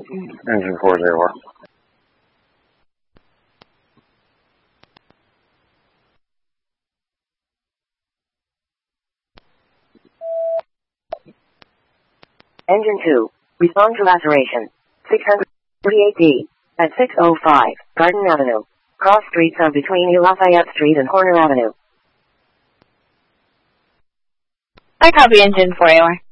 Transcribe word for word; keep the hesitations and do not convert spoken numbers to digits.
Engine four zero one. Engine two, respond to laceration. six hundred thirty-eight D, at six oh five, Garden Avenue. Cross streets are between E. Lafayette Street and Horner Avenue. I copy engine four A O R.